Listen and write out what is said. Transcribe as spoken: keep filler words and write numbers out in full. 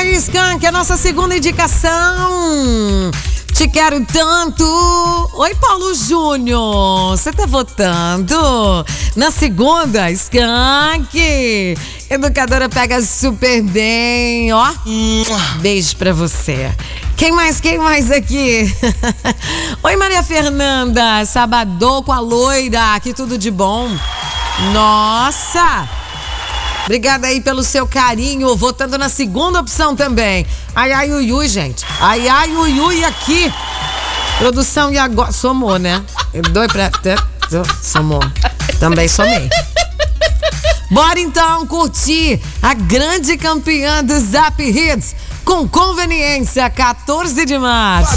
aí, Skank, a nossa segunda indicação. Te quero tanto. Oi, Paulo Júnior. Você tá votando? Na segunda, Skank. Educadora pega super bem, ó. Beijo pra você. Quem mais, quem mais aqui? Oi, Maria Fernanda. Sabadão com a loira. Que tudo de bom. Nossa. Obrigada aí pelo seu carinho, votando na segunda opção também. Ai, ai, ui, ui, gente. Ai, ai, ui, ui, aqui. Produção e agora... Somou, né? Eu dou pra... Somou. Também somei. Bora então curtir a grande campeã do Zap Hits com conveniência, quatorze de março.